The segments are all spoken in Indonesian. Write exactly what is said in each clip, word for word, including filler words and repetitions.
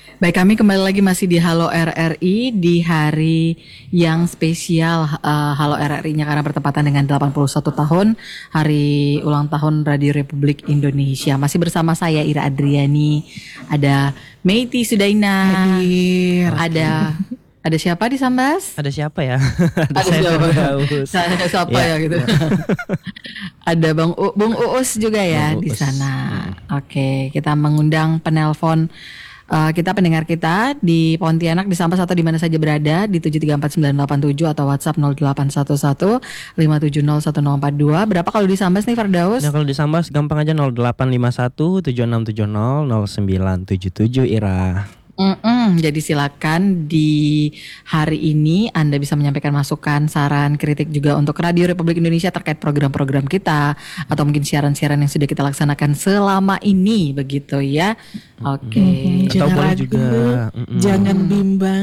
Baik, kami kembali lagi masih di Halo R R I di hari yang spesial uh, Halo R R I-nya karena bertepatan dengan delapan puluh satu tahun hari ulang tahun Radio Republik Indonesia. Masih bersama saya Ira Adriani, ada Meiti Sudaina, Hadir. ada ada siapa di Sambas? Ada siapa ya? Ada siapa? Saya siapa ya, ya gitu. Ada Bang U, Bung Uus juga ya Bang di Uus. Sana. Hmm. Oke, kita mengundang penelpon uh, kita pendengar kita di Pontianak, di Sambas atau di mana saja berada di tujuh tiga empat sembilan delapan tujuh atau WhatsApp nol delapan satu satu lima tujuh nol satu nol empat dua. Berapa kalau di Sambas nih Firdaus? Nah, kalau di Sambas gampang aja nol delapan lima satu tujuh enam tujuh nol nol sembilan tujuh tujuh Ira. Mm-mm, jadi silakan di hari ini Anda bisa menyampaikan masukan, saran, kritik juga untuk Radio Republik Indonesia terkait program-program kita atau mungkin siaran-siaran yang sudah kita laksanakan selama ini, begitu ya. Oke. Okay. Mm-hmm. Atau boleh juga. Mm-hmm. Jangan bimbang.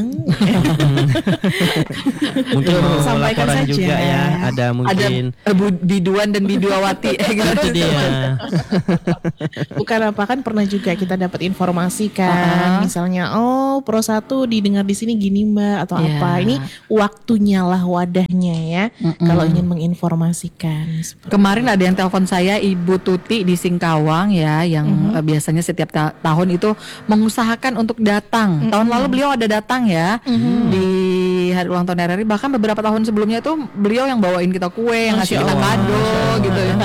Mungkin mau sampaikan laporan saja. Juga ya. Ada mungkin. Ada uh, biduan dan biduawati. Itu dia. Bukan apa kan pernah juga kita dapat informasi kan, uh-huh. misalnya oh Pro satu didengar di sini gini Mbak atau yeah. apa. Ini waktunya lah, wadahnya ya. Mm-mm. Kalau ingin menginformasikan. Kemarin ada yang telepon saya Ibu Tuti di Singkawang ya, yang mm-hmm. biasanya setiap ta- tahun itu mengusahakan untuk datang. Mm-hmm. Tahun lalu beliau ada datang ya mm-hmm. di hari ulang tahun R R I. Bahkan beberapa tahun sebelumnya itu beliau yang bawain kita kue, yang ngasih kita kado gitu ya.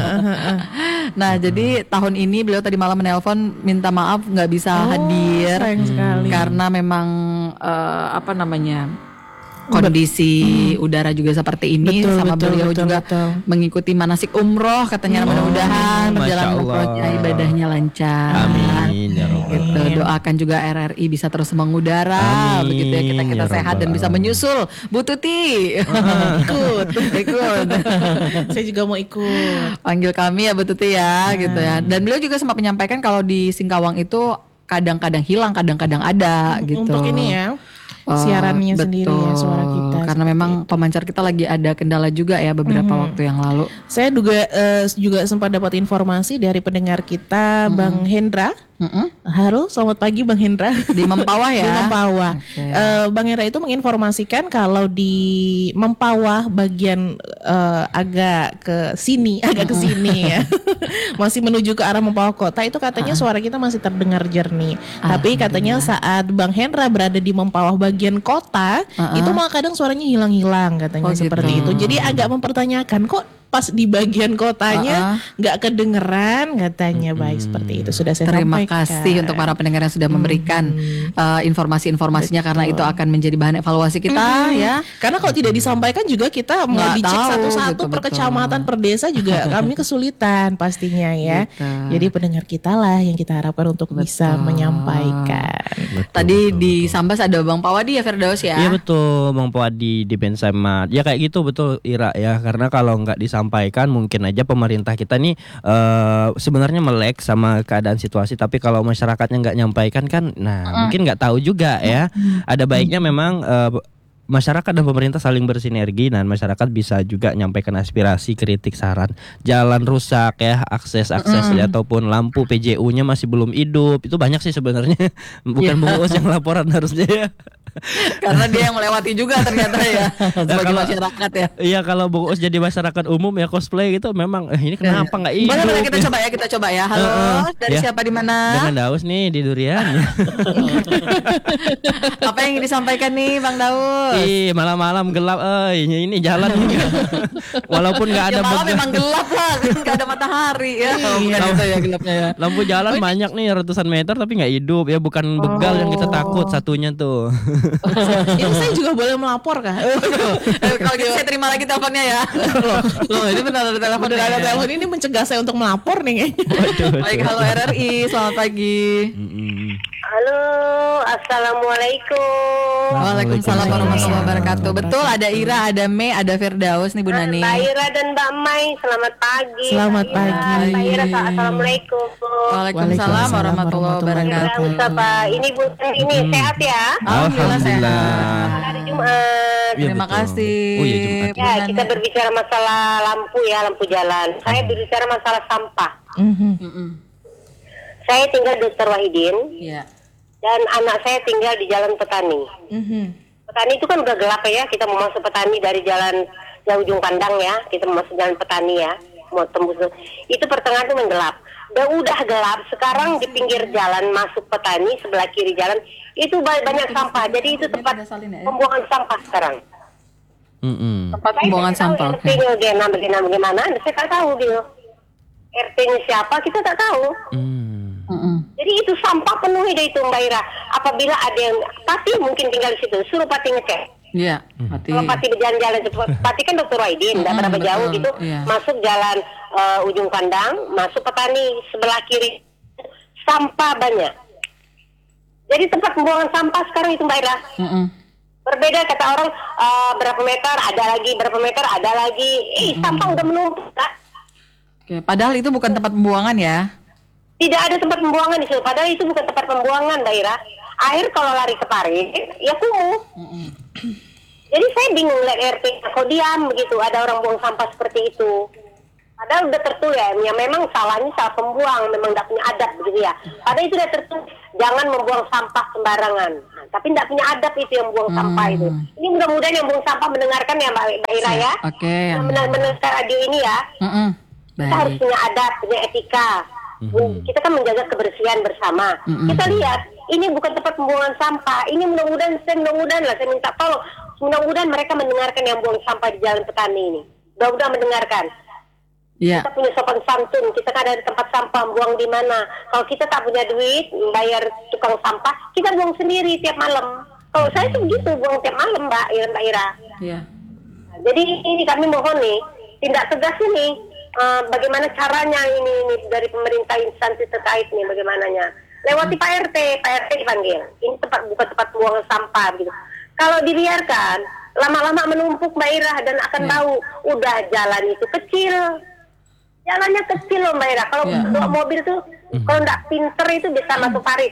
Nah jadi tahun ini beliau tadi malam menelpon minta maaf nggak bisa oh, hadir. Hmm. Karena memang uh, apa namanya kondisi hmm. udara juga seperti ini, betul, sama betul, beliau betul, juga betul. Mengikuti manasik umroh katanya, oh, mudah-mudahan perjalanan umrohnya ibadahnya lancar. Amin ya Rabbal gitu. Alamin. Doakan juga R R I bisa terus mengudara. Amin, begitu ya, kita kita ya sehat dan bisa menyusul. Bu Tuti ikut ikut saya juga mau ikut, panggil kami ya Bu Tuti ya, hmm. gitu ya. Dan beliau juga sempat menyampaikan kalau di Singkawang itu kadang-kadang hilang, kadang-kadang ada gitu. Untuk ini ya, siarannya uh, sendiri ya, suara kita. Karena memang pemancar kita lagi ada kendala juga ya beberapa mm-hmm. waktu yang lalu. Saya juga uh, juga sempat dapat informasi dari pendengar kita, mm-hmm. Bang Hendra. Mm-hmm. Halo, selamat pagi Bang Hendra. Di Mempawah ya. Di Mempawah. Okay. Uh, Bang Hendra itu menginformasikan kalau di Mempawah bagian uh, agak ke sini, agak ke sini ya. Masih menuju ke arah Mempawah Kota itu katanya uh. suara kita masih terdengar jernih. Tapi katanya saat Bang Hendra berada di Mempawah bagian kota, uh-uh. itu malah kadang suaranya hilang-hilang katanya, oh, seperti gitu. itu. Jadi agak mempertanyakan kok pas di bagian kotanya nggak uh-uh. kedengeran katanya. hmm. Baik, seperti itu sudah saya Terima sampaikan. Terima kasih untuk para pendengar yang sudah memberikan hmm. uh, informasi-informasinya. Betul. Karena itu akan menjadi bahan evaluasi kita hmm. ya. Karena kalau tidak disampaikan juga kita mau dicek tahu, satu-satu gitu, per betul. Kecamatan per desa juga kami kesulitan pastinya ya. Betul. Jadi pendengar kita lah yang kita harapkan untuk betul. Bisa menyampaikan. Betul, Tadi betul, di betul. Sambas ada Bang Pawadi ya Firdaus ya. Iya betul, Bang Pawadi di Bensamat. Ya kayak gitu betul Ira ya. Karena kalau nggak disampaikan mungkin aja pemerintah kita nih uh, sebenarnya melek sama keadaan situasi, tapi kalau masyarakatnya nggak nyampaikan kan, nah uh. mungkin nggak tahu juga ya. Ada baiknya memang uh, masyarakat dan pemerintah saling bersinergi dan masyarakat bisa juga nyampaikan aspirasi, kritik, saran. Jalan rusak ya, akses-akses mm. ya, ataupun lampu P J U-nya masih belum hidup. Itu banyak sih sebenarnya. Bukan yeah. Bung Uus yang laporan harusnya ya. Karena dia yang melewati juga ternyata ya sebagai kalau, masyarakat ya. Iya, kalau Bung Uus jadi masyarakat umum ya cosplay gitu memang eh, ini kenapa nggak hidup? Boleh, boleh kita coba ya, kita coba ya. Halo, uh, dari ya. Siapa di mana? Dengan Daus nih di Durian. Apa yang ingin disampaikan nih Bang Daus? Ih, malam-malam gelap, eh ini jalan walaupun nggak ada. Ya malam memang gelap lah, nggak ada matahari ya. Oh, bukan itu ya gelapnya ya. Lampu jalan oh, banyak nih ratusan meter tapi nggak hidup ya, bukan begal oh. yang kita takut satunya tuh. Ini saya juga boleh melapor kah? Kalau gitu saya terima lagi teleponnya ya. Loh, loh ini benar ada telepon, benar ada telepon. Ini mencegah saya untuk melapor nih kayaknya. Baik, halo R R I, selamat pagi. Halo, assalamualaikum. Waalaikumsalam warahmatullahi wabarakatuh. Betul, ada Ira, ada Mei, ada Firdaus nih Bu Nani. Mbak Ira dan Mbak Mai, selamat pagi. Selamat Mbak Ira. pagi. Mbak Ira, assalamualaikum. Waalaikumsalam warahmatullahi wabarakatuh. Mustafa, ini Bu ini hmm. sehat ya? Alhamdulillah sehat. Hari Jumat. Ya, terima betul. Kasih. Oh iya Jumat. Ya, kita berbicara masalah lampu ya, lampu jalan. Saya berbicara masalah sampah. Mm-hmm. Mm-hmm. Saya tinggal Dokter Wahidin. Iya. dan anak saya tinggal di Jalan Petani. Mhm. Petani itu kan udah gelap ya, kita mau masuk Petani dari jalan ya ujung pandang ya, kita mau masuk Jalan Petani ya, mau tembus itu pertengahan itu menggelap. Udah udah gelap, sekarang di pinggir jalan masuk Petani sebelah kiri jalan itu ba- banyak sampah, jadi itu tempat pembuangan sampah sekarang. Mm-mm. Tempat pembuangan sampah. R T-nya bagaimana, bagaimana, bagaimana, saya tak tahu gitu. R T-nya siapa kita tak tahu. Mm. Mm-mm. Jadi itu sampah penuhi dari itu Mbak Ira. Apabila ada yang Pati mungkin tinggal di situ, suruh Pati ngecek. Iya, Pati. Kalau Pati berjalan-jalan, Pati kan dokter Waidin, tidak Mm-mm, berapa betul, jauh gitu, iya. masuk jalan eh, ujung pandang, masuk Petani sebelah kiri, sampah banyak. Jadi tempat pembuangan sampah sekarang itu Mbak Ira. Mm-mm. Berbeda kata orang eh, berapa meter ada lagi, berapa meter ada lagi, eh sampah udah menumpuk. Kak. Oke, padahal itu bukan tempat pembuangan ya. Tidak ada tempat pembuangan di situ, padahal itu bukan tempat pembuangan Mbak Ira. Air kalau lari ke parit, ya kumuh. Jadi saya bingung lihat R T kok diam begitu, ada orang buang sampah seperti itu. Padahal udah tertulis ya, memang salahnya salah pembuang, memang tidak punya adab begitu ya. Padahal itu udah tertulis, jangan membuang sampah sembarangan. Nah, tapi tidak punya adab itu yang buang Hmm. sampah itu. Ini mudah-mudahan yang buang sampah mendengarkan ya Mbak Mbak Ira ya. Oke, Yang yang mendengar mendengar radio ini ya. Mm-mm. Kita harus Baik. punya adab, punya etika. Mhm. Kita kan menjaga kebersihan bersama. Mhm. Kita lihat, ini bukan tempat pembuangan sampah. Ini mudah-mudahan, saya mudah-mudahan lah, saya minta tolong. Mudah-mudahan mereka mendengarkan yang buang sampah di Jalan Petani ini. Mudah-mudahan mendengarkan. Iya. Kita punya sopan santun, kita kan ada tempat sampah, buang di mana. Kalau kita tak punya duit, bayar tukang sampah, kita buang sendiri tiap malam. Kalau saya tuh begitu, buang tiap malam Mbak, ya, Mbak Ira. Iya. Nah, jadi ini kami mohon nih, tindak tegas ini, eh, bagaimana caranya ini, ini dari pemerintah instansi terkait nih, bagaimananya. Lewati Pak R T, Pak R T dipanggil. Ini tempat bukan tempat buang sampah gitu. Kalau dibiarkan, lama-lama menumpuk Mbak Ira dan akan Ya. tahu, udah jalan itu kecil. Jalannya kecil loh Mbak Ira. Kalau Ya. bawa mobil tuh, kalau nggak pinter itu bisa masuk parit.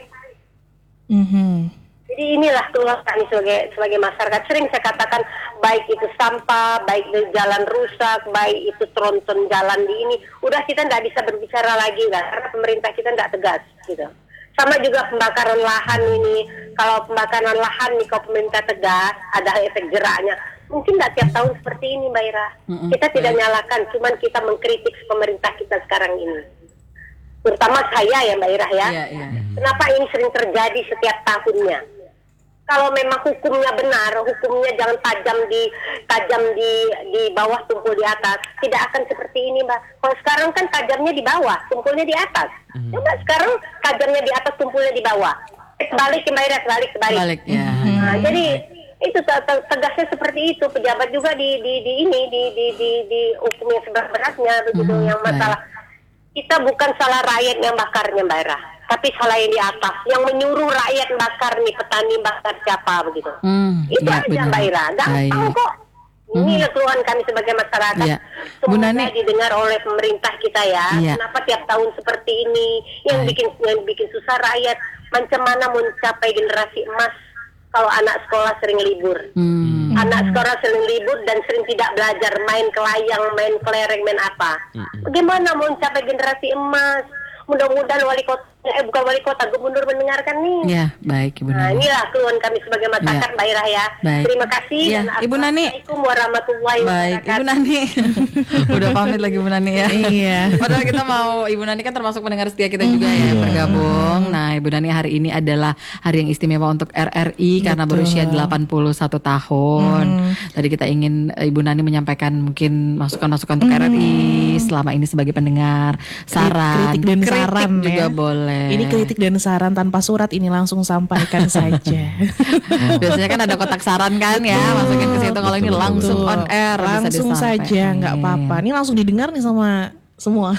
Mhm. Jadi inilah keluar kami sebagai sebagai masyarakat. Sering saya katakan baik itu sampah, baik itu jalan rusak, baik itu tronton jalan di ini. Udah kita nggak bisa berbicara lagi lah, karena pemerintah kita nggak tegas gitu. Sama juga pembakaran lahan ini. Kalau pembakaran lahan nih kalau pemerintah tegas, ada efek jeraknya. Mungkin nggak tiap tahun seperti ini Mbak Ira. Mm-mm, Kita tidak baik. nyalakan, cuman kita mengkritik pemerintah kita sekarang ini. Terutama saya ya Mbak Ira ya. Iya, iya. Kenapa ini sering terjadi setiap tahunnya? Kalau memang hukumnya benar, hukumnya jangan tajam di tajam di di bawah, tumpul di atas, tidak akan seperti ini, Mbak. Kalau sekarang kan tajamnya di bawah, tumpulnya di atas. Coba sekarang tajamnya di atas, tumpulnya di bawah. Eh, Kebalik, Mbak Ira, kebalik, kebalik. Balik ya. Nah, jadi itu te- te- tegasnya seperti itu. Pejabat juga di di di ini di di di, di hukum yang seberat-beratnya begitu. Mhm, Yang masalah kita bukan salah rakyat yang bakarnya Mbak Ira, tapi salah yang di atas yang menyuruh rakyat bakar nih, petani bakar siapa begitu. Hmm, Itu iya, aja benar. Mbak Ira, gampang Baik. kok. Inilah keluhan kami sebagai masyarakat. Iya. Bu Semoga Nani. didengar oleh pemerintah kita ya. Iya. Kenapa tiap tahun seperti ini yang Baik. bikin yang bikin susah rakyat. Macam mana mau mencapai generasi emas kalau anak sekolah sering libur. Hmm. Anak sekolah sering libur dan sering tidak belajar, main kelayang, main kelereng, main apa. Bagaimana mau mencapai generasi emas? Mudah-mudahan wali kota, eh bukan wali kota, gubernur mendengarkan nih. Ya, baik Ibu Nah, Nani. inilah keluhan kami sebagai masyarakat Ya. Mbak Ira ya. Baik. Terima kasih. Ya, dan Ibu Nani. Assalamualaikum warahmatullahi Baik, wabarakatuh. Ibu Nani. Udah pamit lagi Ibu Nani ya. Iya. Padahal kita mau Ibu Nani kan termasuk pendengar setia kita juga ya yang bergabung. Nah, Ibu Nani hari ini adalah hari yang istimewa untuk R R I karena berusia delapan puluh satu tahun. Tadi kita ingin eh, Ibu Nani menyampaikan mungkin masukan-masukan untuk R R I selama ini sebagai pendengar, saran, Kritik dan saran juga ya. boleh. Ini kritik dan saran tanpa surat, ini langsung sampaikan saja. Biasanya kan ada kotak saran kan ya, masukin ke situ. Kalau ini Betul, langsung Betul. on air bisa langsung saja, disampaikan. nggak apa-apa. Ini langsung didengar nih sama semua.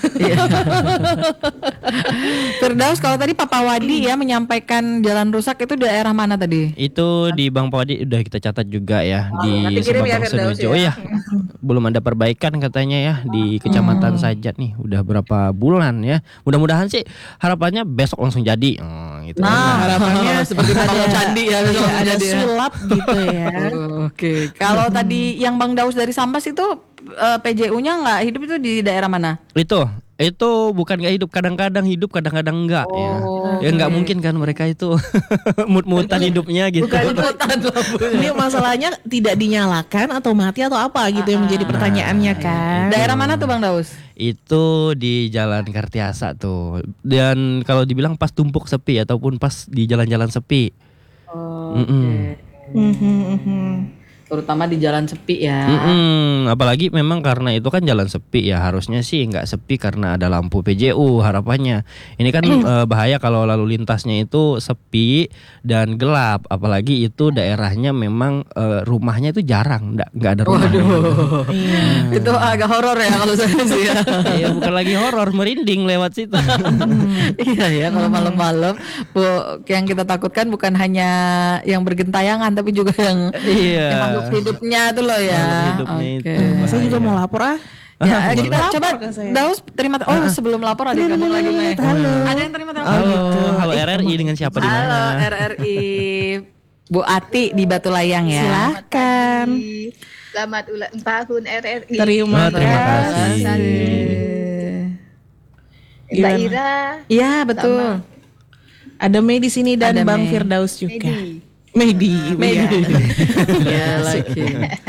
Firdaus, kalau tadi Papa Wadi ya menyampaikan jalan rusak itu daerah mana tadi? Itu di Bang Pawadi udah kita catat juga ya di nanti kirim ya, Sebabang Firdaus, Sedojo. ya. Oh ya, belum ada perbaikan katanya ya di Kecamatan Sajat nih. Udah berapa bulan ya. Mudah-mudahan sih harapannya besok langsung jadi. Hmm, gitu. Nah, harapannya seperti Papa Candi ya, besok ada jadi ya. sulap gitu ya. Oh, Oke, kalau tadi yang Bang Daus dari Sambas itu eh, P J U-nya nggak hidup itu di daerah mana? Itu Itu bukan gak hidup, kadang-kadang hidup, kadang-kadang enggak ya. Oh, Ya nggak oke. mungkin kan mereka itu mut-mutan hidupnya gitu. Ini masalahnya tidak dinyalakan atau mati atau apa gitu yang menjadi pertanyaannya kan. Daerah mana tuh Bang Daus? Itu di Jalan Kartiasa tuh. Dan kalau dibilang pas tumpuk sepi ataupun pas di jalan-jalan sepi. Oh, Mm-mm. Mhm, mhm. terutama di jalan sepi ya. Mm-mm. Apalagi memang karena itu kan jalan sepi ya, harusnya sih nggak sepi karena ada lampu P J U harapannya. Ini kan eh, bahaya kalau lalu lintasnya itu sepi dan gelap, apalagi itu daerahnya memang eh, rumahnya itu jarang, nggak nggak ada rumah. Waduh. Itu agak horor ya kalau saya sih ya. Iya, bukan lagi horor, merinding lewat situ. Iya ya, kalau malam-malam Bu, yang kita takutkan bukan hanya yang bergentayangan tapi juga yang Iya. yang makhluk hidupnya tuh loh ya. Makhluk hidupnya Oke. itu. Saya juga mau lapor ah. Ya, Jadi kita lapor coba ke saya. Daus terima. Oh, sebelum lapor ada yang gabung lagi Mei. Ada yang terima telepon. Halo, halo R R I dengan siapa di Halo mana? R R I Bu Ati di Batu Layang ya. Silakan. Selamat ulang tahun R R I. Terima Oh, terima kasih. kasih. Mbak Gimana? Ira, Iya betul. Ada Mei di sini dan Ada Bang Mei. Firdaus juga. Medi. Medi. Medi. Ya. Iya lagi.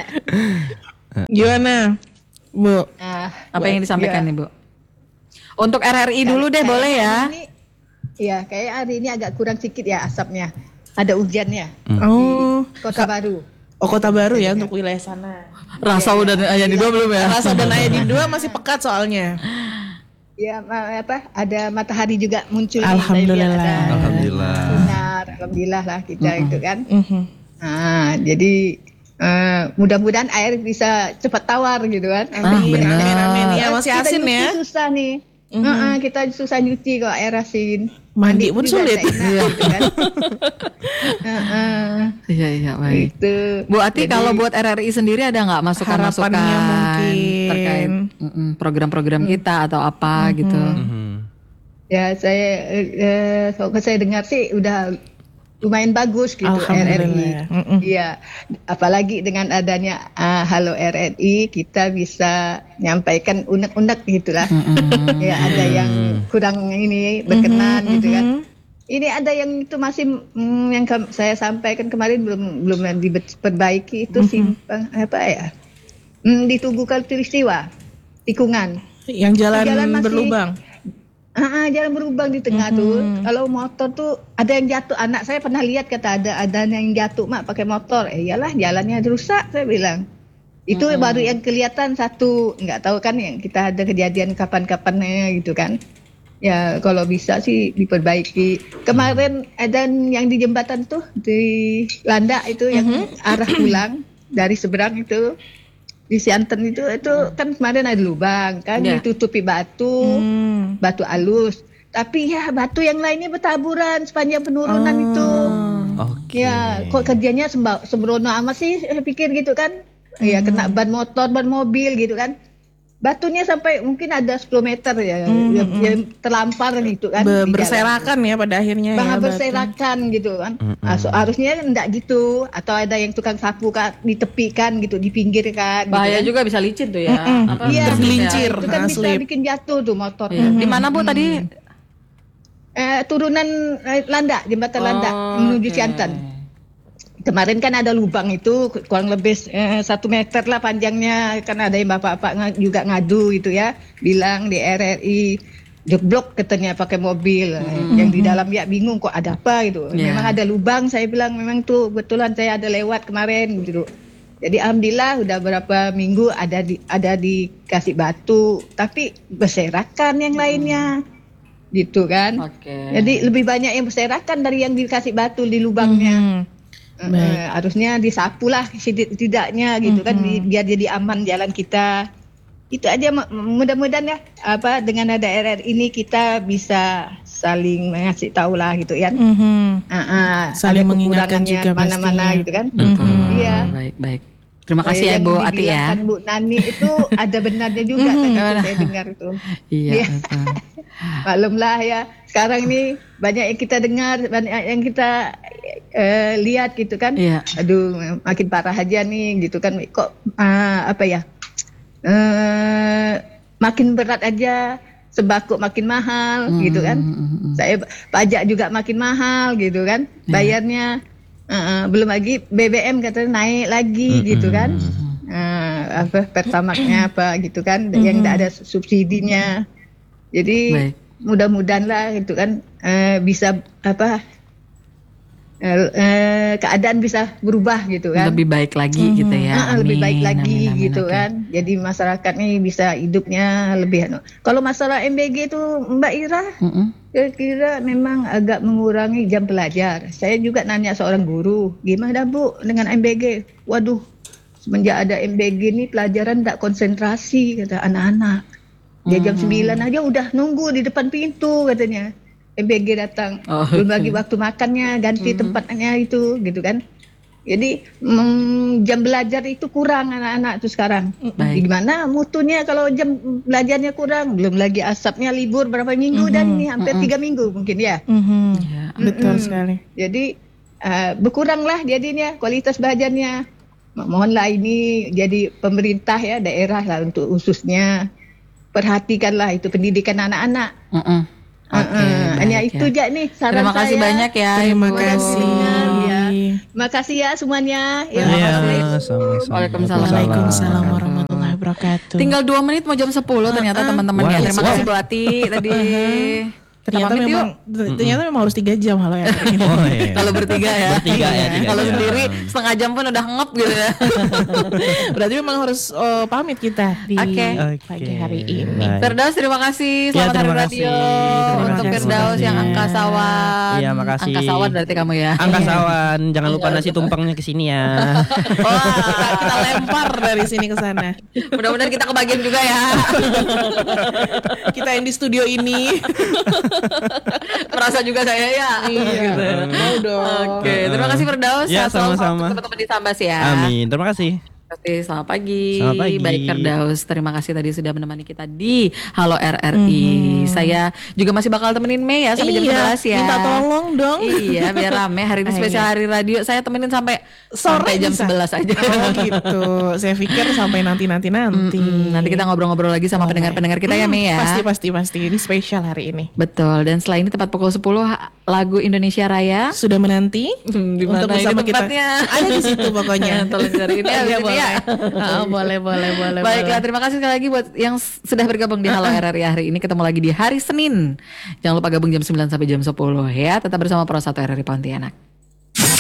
Gimana, Bu? Ah, Apa yang disampaikan ya. nih Bu? Untuk R R I dulu deh Kayak boleh ya. hari ini- Iya, kayak hari ini agak kurang sedikit ya asapnya. Ada hujannya. Oh, Kota Baru. oh kota baru ya untuk wilayah sana. Rasa udah ayah di dua belum ya? Rasa dan ayah di dua masih pekat soalnya. Ya, ma- apa? Ada matahari juga muncul. nih. Saya Alhamdulillah. lihat ada Alhamdulillah. Sinar, alhamdulillah lah kita itu kan. Mhm. Nah, jadi eh, mudah-mudahan air bisa cepat tawar gitu kan. Amin, benar. amin, amin. Ya masih Kita asin nyuci ya. susah nih. Heeh, kita susah nyuci kalau air asin. Mandi pun juga sulit. tak enak, gitu kan. Heeh, Iya iya baik. gitu. Bu Ati Jadi, kalau buat R R I sendiri ada nggak masukan-masukan Harapannya mungkin. terkait mm-mm, program-program kita atau apa gitu? Mhm. ya saya eh, eh, kalau saya dengar sih udah lumayan bagus gitu R R I. Alhamdulillah. Mm-mm. Iya, apalagi dengan adanya ah, Halo R R I kita bisa nyampaikan unek-unek gitulah. Ya ada yang kurang ini berkenan gitu kan. Ini ada yang itu masih mm, yang ke- saya sampaikan kemarin belum belum diperbaiki itu simpang apa ya? Hmm, ditunggu peristiwa tikungan. Yang jalan, Jalan masih- berlubang. Ah, ah, jalan berlubang di tengah tuh. Kalau motor tuh ada yang jatuh. Anak saya pernah lihat kata ada ada yang jatuh mak pakai motor. Eh iyalah jalannya rusak saya bilang. Itu baru yang kelihatan satu. Nggak tahu kan yang kita ada kejadian kapan-kapannya gitu kan. Ya kalau bisa sih diperbaiki. Kemarin ada yang di jembatan tuh di Landak itu yang arah pulang dari seberang itu. Di Sianten itu itu kan kemarin ada lubang kan Ya. ditutupi batu. Hmm. Batu halus, tapi ya batu yang lainnya bertaburan sepanjang penurunan itu. Oke. Ya, kok kerjanya semba- sembrono amat sih, saya pikir gitu kan. Ya kena ban motor, ban mobil gitu kan. Batunya sampai mungkin ada sepuluh meter ya, yang, yang terlampar gitu kan. Be- di jalan. berserakan ya pada akhirnya Bang ya. berserakan gitu kan. Ah, so, harusnya enggak gitu, atau ada yang tukang sapu kan ditepikan gitu, dipinggirkan. Bahaya gitu kan. juga bisa licin tuh ya. Apa, Iya, Tergelincir. Itu kan Nah, bisa slip. bikin jatuh tuh motor. Iya. Di mana Bu tadi? Eh, turunan eh, Landak, jembatan Landak menuju oke. Sianten. Kemarin kan ada lubang itu kurang lebih eh, satu meter lah panjangnya. Kan ada yang bapak-bapak nga- juga ngadu gitu ya, bilang di R R I jeblok katanya pakai mobil. Yang di dalam ya bingung kok ada apa gitu. Ya. Memang ada lubang, saya bilang memang tuh betulan saya ada lewat kemarin gitu. Jadi alhamdulillah udah berapa minggu ada di ada dikasih batu, tapi berserakan yang lainnya. Gitu kan. Oke. Jadi lebih banyak yang berserakan dari yang dikasih batu di lubangnya. Hmm. Eh, eh, harusnya disapu lah setidaknya gitu kan bi- biar jadi aman jalan kita. Itu aja mu- mudah-mudahan ya apa dengan ada R R ini kita bisa saling ngasih tahu lah gitu ya. Mhm. Ah, ah, Saling ada mengingatkan kekurangannya juga mana-mana pastinya. gitu kan. Betul. Iya. Baik baik. Terima kasih Kayak ya yang Bu Ati ya. dibilangkan Bu Nani itu ada benarnya juga tadi tuh saya dengar itu. Iya. Iya. betul. Maklumlah ya, sekarang ini banyak yang kita dengar, banyak yang kita eh, lihat gitu kan. Iya. Aduh, makin parah aja nih gitu kan. Kok ah, apa ya? Eh, makin berat aja sembako makin mahal Hmm, gitu kan. hmm, hmm, hmm. Saya pajak juga makin mahal gitu kan bayarnya. Uh, belum lagi B B M katanya naik lagi gitu kan. Uh, apa pertamaxnya apa gitu kan yang tidak ada subsidinya. Jadi Baik. mudah-mudahan lah itu kan uh, bisa apa uh, uh, keadaan bisa berubah gitu kan. Lebih baik lagi gitu ya. Ah, lebih baik Amin, lagi amin, amin, gitu oke. kan. Jadi masyarakat nih bisa hidupnya lebih anu. Kalau masalah M B G itu Mbak Ira, Mm-mm. kira-kira memang agak mengurangi jam belajar. Saya juga nanya seorang guru, gimana Bu dengan M B G? Waduh, semenjak ada M B G ini pelajaran tidak konsentrasi kata anak-anak. Dia jam sembilan aja udah nunggu di depan pintu katanya. M B G datang. Oh, Belum lagi waktu makannya ganti tempatnya itu gitu kan. Jadi mm, jam belajar itu kurang anak-anak tuh sekarang. Baik. Gimana mutunya kalau jam belajarnya kurang? Belum lagi asapnya libur berapa minggu dan ini hampir tiga minggu mungkin ya. Mhm. Ya. Betul sekali. Jadi uh, berkuranglah jadinya kualitas belajarnya. Mohonlah ini jadi pemerintah ya daerah lah untuk khususnya perhatikanlah itu pendidikan anak-anak. Mm-mm. Oke, Uh-uh. Hanya baik itu ya. aja nih saran Terima kasih saya. banyak ya. Terima Ibu. kasih. Ya. Terima kasih ya semuanya. Ya, Iya, Assalamualaikum. sama-sama. Waalaikumsalam. Waalaikumsalam warahmatullahi wabarakatuh. Tinggal dua menit mau jam sepuluh ternyata teman-teman ya. Wow. Terima kasih Bu Ati tadi. Ternyata Kita pamit memang ternyata memang harus tiga jam halo ya. Oh, iya. Kalau bertiga ya. Bertiga ya, tiga Kalau jam. sendiri setengah jam pun udah ngep gitu ya. Berarti memang harus oh, pamit kita di Oke. pagi hari ini. Baik. Firdaus terima kasih. Ya, Selamat terima hari kasih. radio Terima untuk kasih. Firdaus yang angka sawan. Iya, makasih. Angka sawan berarti kamu ya. Angka sawan, jangan lupa nasi tumpengnya ke sini ya. Wah, kita lempar dari sini ke sana. Mudah-mudahan kita kebagian juga ya. Kita yang di studio ini. Merasa juga saya ya. Iya. Mau dong. Oke, terima kasih Firdaus. Ya, Sehat selalu sama-sama. untuk teman-teman di Sambas ya. Amin. Terima kasih. Oke, selamat pagi. Selamat pagi. Baik Firdaus, terima kasih tadi sudah menemani kita di Halo R R I. Saya juga masih bakal temenin Mei ya sampai jam Iya, sebelas ya. minta tolong dong. Iya, biar rame. Hari ini spesial hari radio. Saya temenin sampai Sore sampai jam bisa? sebelas aja. Oh gitu. Saya pikir sampai nanti-nanti nanti. Mm, nanti kita ngobrol-ngobrol lagi sama pendengar-pendengar kita ya Mei ya. Pasti pasti pasti. Ini spesial hari ini. Betul. Dan setelah ini tepat pukul sepuluh lagu Indonesia Raya. Sudah menanti Hmm, di untuk mana ini bersama kita. tempatnya? Ada di situ pokoknya. Tolong cariin ya, Iya, di sini boleh. ya. Ah, boleh boleh boleh. Baiklah, boleh. terima kasih sekali lagi buat yang s- sudah bergabung di Halo R R I hari ini. Ketemu lagi di hari Senin. Jangan lupa gabung jam sembilan sampai jam sepuluh ya. Tetap bersama Pro satu R R I Pontianak.